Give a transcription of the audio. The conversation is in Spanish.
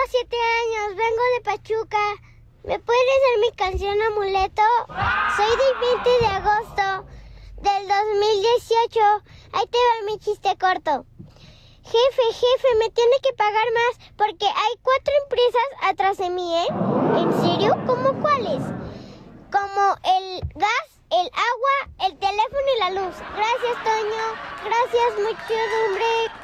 7 años, vengo de Pachuca. ¿Me puedes dar mi canción Amuleto? Soy del 20 de agosto del 2018. Ahí te va mi chiste corto. Jefe, me tiene que pagar más porque hay 4 empresas atrás de mí, ¿eh? ¿En serio? ¿Cómo cuáles? Como el gas, el agua, el teléfono y la luz. Gracias, Toño. Gracias, muchedumbre.